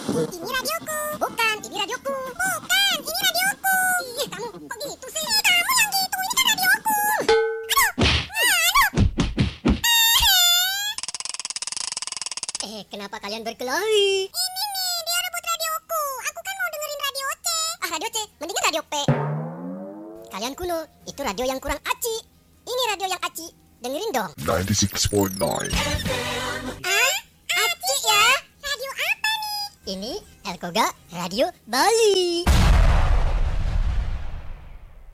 Ini radioku. Bukan, ini radioku. Bukan, ini radioku. Ih, kamu kok gitu sih? Kamu yang gitu, ini kan radioku. Kenapa kalian berkelahi? Ini nih, dia rebut radioku. Aku kan mau dengerin radio C. Radio C, mendingan radio P. Kalian kuno, itu radio yang kurang aci. Ini radio yang aci. Dengerin dong. 96.9. Aci ya? Radio apa nih? Ini Elkoga Radio Bali.